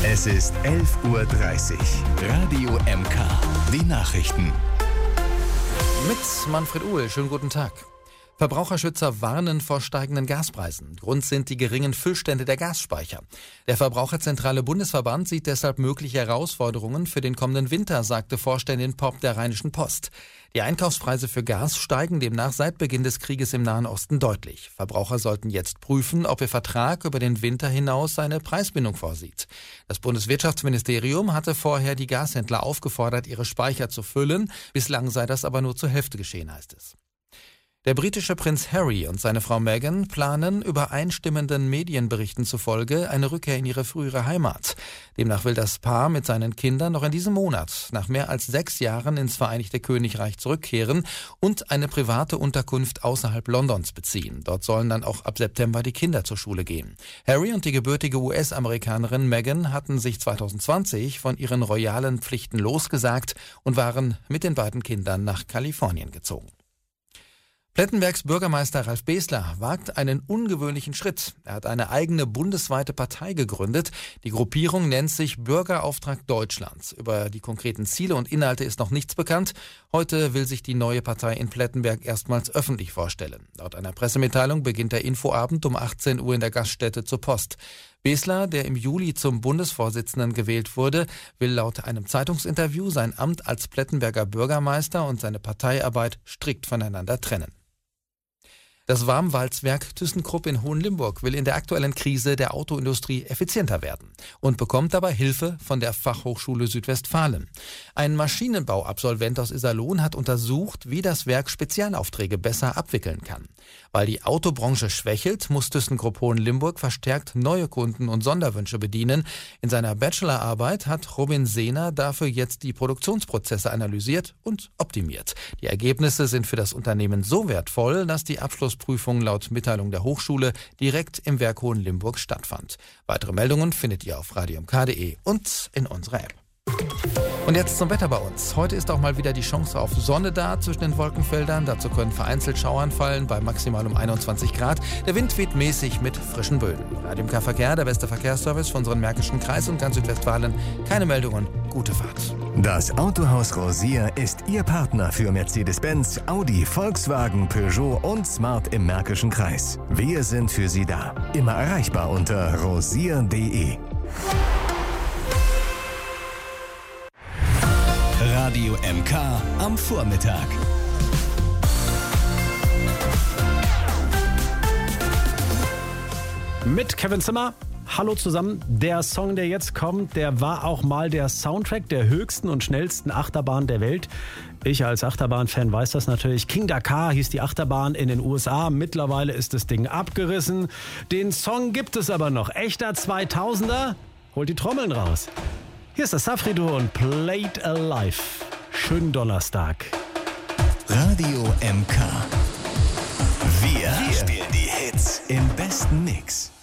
Es ist 11:30 Uhr. Radio MK. Die Nachrichten. Mit Manfred Uhl. Schönen guten Tag. Verbraucherschützer warnen vor steigenden Gaspreisen. Grund sind die geringen Füllstände der Gasspeicher. Der Verbraucherzentrale Bundesverband sieht deshalb mögliche Herausforderungen für den kommenden Winter, sagte Vorständin Popp der Rheinischen Post. Die Einkaufspreise für Gas steigen demnach seit Beginn des Krieges im Nahen Osten deutlich. Verbraucher sollten jetzt prüfen, ob ihr Vertrag über den Winter hinaus eine Preisbindung vorsieht. Das Bundeswirtschaftsministerium hatte vorher die Gashändler aufgefordert, ihre Speicher zu füllen. Bislang sei das aber nur zur Hälfte geschehen, heißt es. Der britische Prinz Harry und seine Frau Meghan planen übereinstimmenden Medienberichten zufolge eine Rückkehr in ihre frühere Heimat. Demnach will das Paar mit seinen Kindern noch in diesem Monat nach mehr als 6 Jahren ins Vereinigte Königreich zurückkehren und eine private Unterkunft außerhalb Londons beziehen. Dort sollen dann auch ab September die Kinder zur Schule gehen. Harry und die gebürtige US-Amerikanerin Meghan hatten sich 2020 von ihren royalen Pflichten losgesagt und waren mit den beiden Kindern nach Kalifornien gezogen. Plettenbergs Bürgermeister Ralf Beßler wagt einen ungewöhnlichen Schritt. Er hat eine eigene bundesweite Partei gegründet. Die Gruppierung nennt sich Bürgerauftrag Deutschland. Über die konkreten Ziele und Inhalte ist noch nichts bekannt. Heute will sich die neue Partei in Plettenberg erstmals öffentlich vorstellen. Laut einer Pressemitteilung beginnt der Infoabend um 18 Uhr in der Gaststätte zur Post. Beßler, der im Juli zum Bundesvorsitzenden gewählt wurde, will laut einem Zeitungsinterview sein Amt als Plettenberger Bürgermeister und seine Parteiarbeit strikt voneinander trennen. Das Warmwalzwerk ThyssenKrupp in Hohenlimburg will in der aktuellen Krise der Autoindustrie effizienter werden und bekommt dabei Hilfe von der Fachhochschule Südwestfalen. Ein Maschinenbauabsolvent aus Iserlohn hat untersucht, wie das Werk Spezialaufträge besser abwickeln kann. Weil die Autobranche schwächelt, muss ThyssenKrupp Hohenlimburg verstärkt neue Kunden und Sonderwünsche bedienen. In seiner Bachelorarbeit hat Robin Sehner dafür jetzt die Produktionsprozesse analysiert und optimiert. Die Ergebnisse sind für das Unternehmen so wertvoll, dass die Abschlussprüfung laut Mitteilung der Hochschule direkt im Werk Hohenlimburg stattfand. Weitere Meldungen findet ihr auf radiomk.de und in unserer App. Und jetzt zum Wetter bei uns. Heute ist auch mal wieder die Chance auf Sonne da zwischen den Wolkenfeldern. Dazu können vereinzelt Schauern fallen bei maximal um 21 Grad. Der Wind weht mäßig mit frischen Böden. Radio MK Verkehr, der beste Verkehrsservice von unserem Märkischen Kreis und ganz Südwestfalen. Keine Meldungen, gute Fahrt. Das Autohaus Rosier ist Ihr Partner für Mercedes-Benz, Audi, Volkswagen, Peugeot und Smart im Märkischen Kreis. Wir sind für Sie da. Immer erreichbar unter rosier.de. Radio MK am Vormittag. Mit Kevin Zimmer. Hallo zusammen. Der Song, der jetzt kommt, der war auch mal der Soundtrack der höchsten und schnellsten Achterbahn der Welt. Ich als Achterbahn-Fan weiß das natürlich. King Dakar hieß die Achterbahn in den USA. Mittlerweile ist das Ding abgerissen. Den Song gibt es aber noch. Echter 2000er. Holt die Trommeln raus. Hier ist das Safri-Duo und Played Alive. Schönen Donnerstag. Radio MK. Wir spielen die Hits im besten Mix.